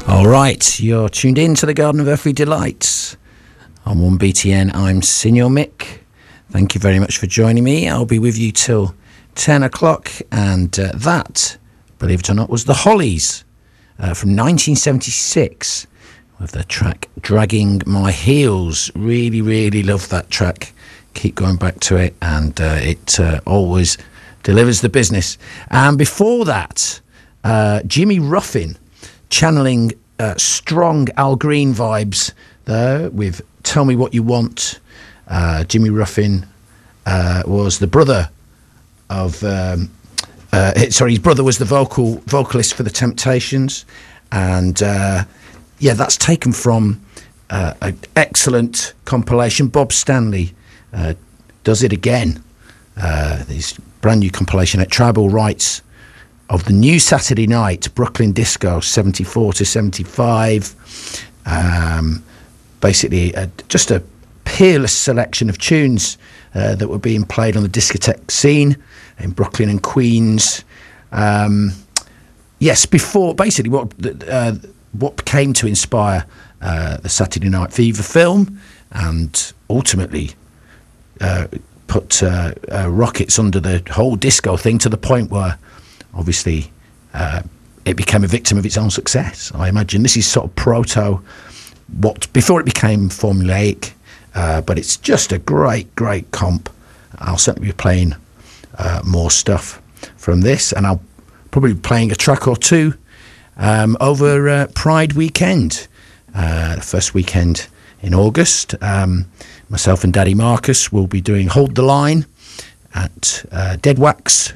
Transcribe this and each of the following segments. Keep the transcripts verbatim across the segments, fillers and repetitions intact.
All right, you're tuned in to the Garden of Earthly Delights. On one B T N, I'm Senior Mick. Thank you very much for joining me. I'll be with you till ten o'clock, and uh, that, believe it or not, was the Hollies uh, from nineteen seventy-six with the track Dragging My Heels. Really, really love that track. Keep going back to it, and uh, it uh, always delivers the business. And before that, uh, Jimmy Ruffin, channeling uh, strong Al Green vibes there with Tell Me What You Want. Uh, Jimmy Ruffin uh, was the brother of... Um, uh, sorry, his brother was the vocal vocalist for The Temptations. And, uh, yeah, that's taken from uh, an excellent compilation. Bob Stanley uh, does it again. Uh, this brand new compilation at Tribal Rights of the new Saturday Night Brooklyn Disco seventy-four to seventy-five. Um, basically, uh, just a peerless selection of tunes uh, that were being played on the discotheque scene in Brooklyn and Queens. Um, yes, before basically what uh, what came to inspire uh, the Saturday Night Fever film, and ultimately uh, put uh, uh, rockets under the whole disco thing to the point where, obviously, uh, it became a victim of its own success. I imagine this is sort of proto what before it became formulaic, uh, but it's just a great, great comp. I'll certainly be playing uh, more stuff from this, and I'll probably be playing a track or two um, over uh, Pride weekend, uh, the first weekend in August. Um, myself and Daddy Marcus will be doing Hold the Line at uh, Dead Wax.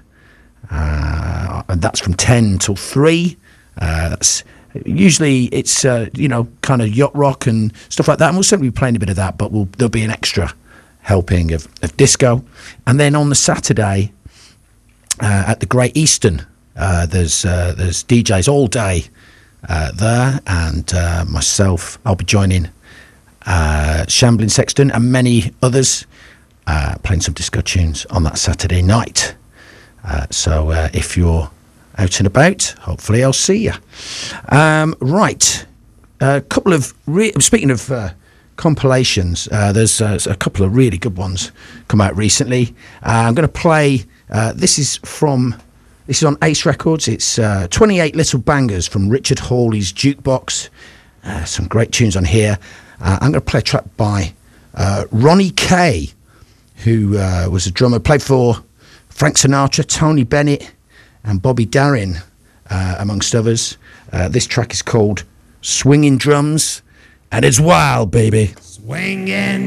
Uh, and that's from ten till three. Uh, that's usually it's uh, you know kind of yacht rock and stuff like that. And we'll certainly be playing a bit of that, but we'll, there'll be an extra helping of, of disco. And then on the Saturday uh, at the Great Eastern, uh, there's uh, there's D Js all day uh, there, and uh, myself, I'll be joining uh, Shambling Sexton and many others uh, playing some disco tunes on that Saturday night. Uh, so uh, if you're out and about, hopefully I'll see you. Um, right, a couple of re- speaking of uh, compilations, uh, there's uh, a couple of really good ones come out recently. Uh, I'm going to play. Uh, this is from this is on Ace Records. It's uh, twenty-eight Little Bangers from Richard Hawley's Jukebox. Uh, some great tunes on here. Uh, I'm going to play a track by uh, Ronnie Kay, who uh, was a drummer, played for Frank Sinatra, Tony Bennett, and Bobby Darin, uh, amongst others. Uh, this track is called Swinging Drums, and it's wild, baby. Swinging